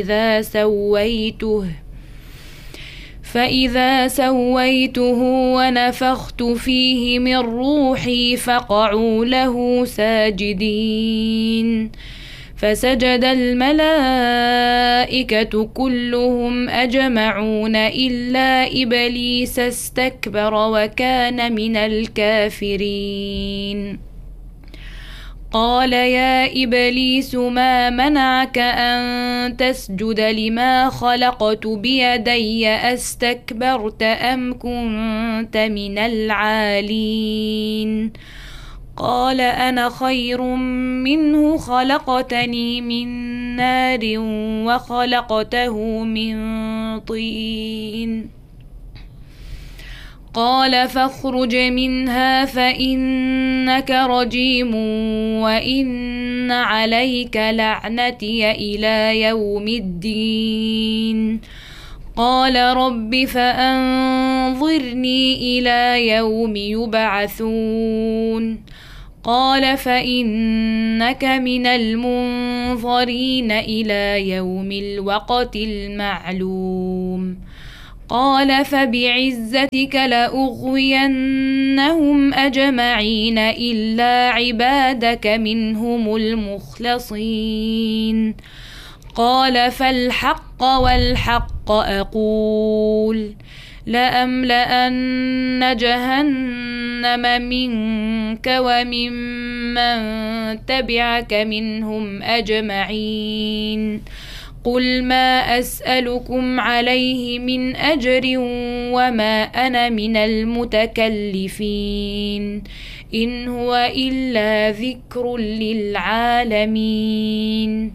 فإذا سويته ونفخت فيه من روحي فقعوا له ساجدين. فسجد الملائكة كلهم أجمعون إلا إبليس استكبر وكان من الكافرين. قال يا إبليس ما منعك أن تسجد لما خلقت بيدي أستكبرت أم كنت من العالين؟ قال أنا خير منه خلقتني من نار وخلقته من طين. قال فاخرج منها فإنك رجيم وإن عليك لعنتي إلى يوم الدين. قال رب فأنظرني إلى يوم يبعثون. قال فإنك من المنظرين إلى يوم الوقت المعلوم. قال فبعزتك لأغوينهم أجمعين إلا عبادك منهم المخلصين. قال فالحق والحق أقول لأملأن جهنم منك وممن تبعك منهم أجمعين. قل ما أسألكم عليه من أجر وما أنا من المتكلفين إن هو إلا ذكر للعالمين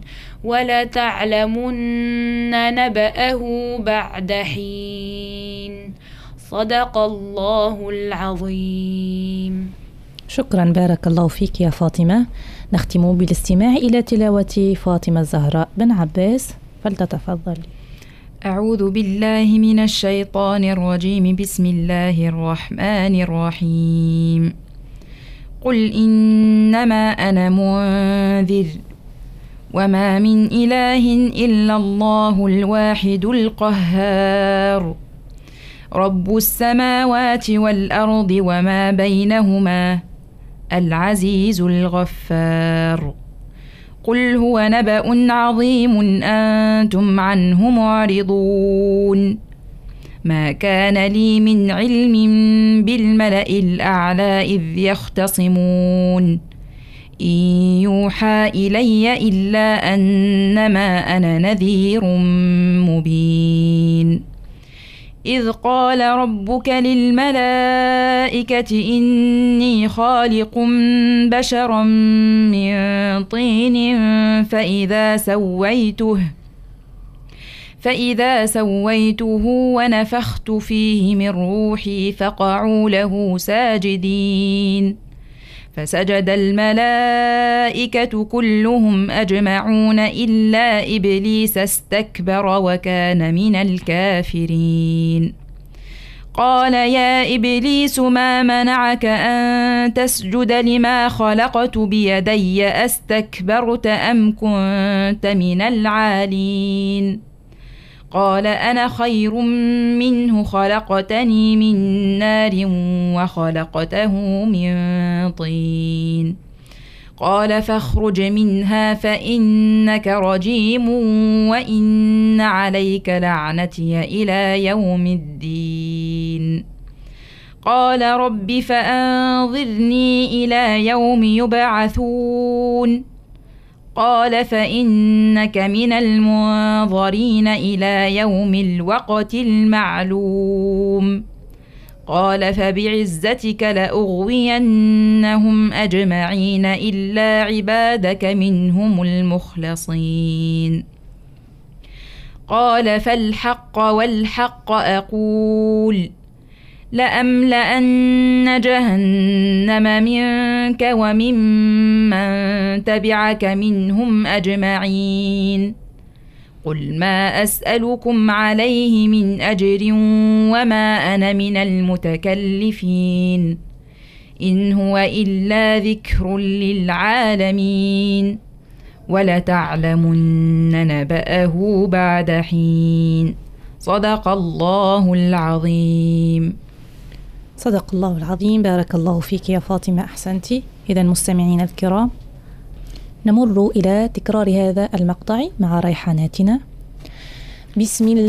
ولتعلمن نبأه بعد حين. صدق الله العظيم. شكرا، بارك الله فيك يا فاطمة. نختم بالاستماع إلى تلاوة فاطمة الزهراء بن عباس، فلتتفضل. أعوذ بالله من الشيطان الرجيم. بسم الله الرحمن الرحيم. قل إنما أنا منذر وما من إله إلا الله الواحد القهار رب السماوات والأرض وما بينهما العزيز الغفار. قل هو نبأ عظيم أنتم عنه معرضون. ما كان لي من علم بالملأ الأعلى إذ يختصمون إن يوحى إلي إلا أنما أنا نذير مبين. إذ قال ربك للملائكة إني خالق بشرا من طين فإذا سويته ونفخت فيه من روحي فقعوا له ساجدين. فسجد الملائكة كلهم أجمعون إلا إبليس استكبر وكان من الكافرين. قال يا إبليس ما منعك أن تسجد لما خلقت بيدي أستكبرت أم كنت من العالين؟ قال أنا خير منه خلقتني من نار وخلقته من طين. قال فاخرج منها فإنك رجيم وإن عليك لعنتي إلى يوم الدين. قال رب فأنظرني إلى يوم يبعثون. قال فإنك من المنظرين إلى يوم الوقت المعلوم. قال فبعزتك لأغوينهم أجمعين إلا عبادك منهم المخلصين. قال فالحق والحق أقول لأملأن جهنم منك وممن تبعك منهم أجمعين. قل ما أسألكم عليه من أجر وما أنا من المتكلفين إن هو إلا ذكر للعالمين ولتعلمن نبأه بعد حين. صدق الله العظيم. صدق الله العظيم. بارك الله فيك يا فاطمة، أحسنتي. إذا مستمعين الكرام، نمر إلى تكرار هذا المقطع مع ريحاناتنا. بسم الله